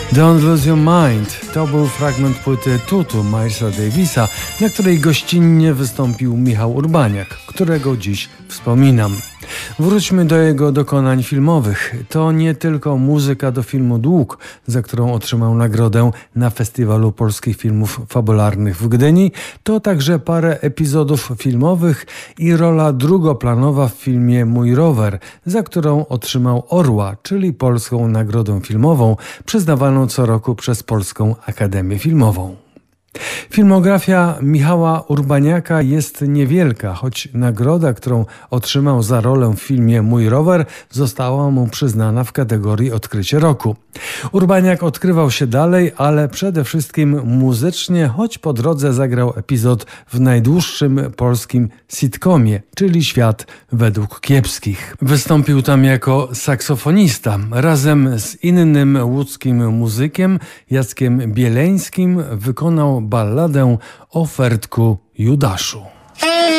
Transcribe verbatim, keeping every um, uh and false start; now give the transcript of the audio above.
Don't Lose Your Mind to był fragment płyty Tutu Milesa Davisa, na której gościnnie wystąpił Michał Urbaniak, którego dziś wspominam. Wróćmy do jego dokonań filmowych. To nie tylko muzyka do filmu Dług, za którą otrzymał nagrodę na Festiwalu Polskich Filmów Fabularnych w Gdyni, to także parę epizodów filmowych i rola drugoplanowa w filmie Mój rower, za którą otrzymał Orła, czyli Polską Nagrodę Filmową, przyznawaną co roku przez Polską Akademię Filmową. Filmografia Michała Urbaniaka jest niewielka, choć nagroda, którą otrzymał za rolę w filmie Mój rower, została mu przyznana w kategorii Odkrycie roku. Urbaniak odkrywał się dalej, ale przede wszystkim muzycznie, choć po drodze zagrał epizod w najdłuższym polskim sitcomie, czyli Świat według kiepskich. Wystąpił tam jako saksofonista. Razem z innym łódzkim muzykiem, Jackiem Bieleńskim, wykonał balladę o Fertku Judaszu.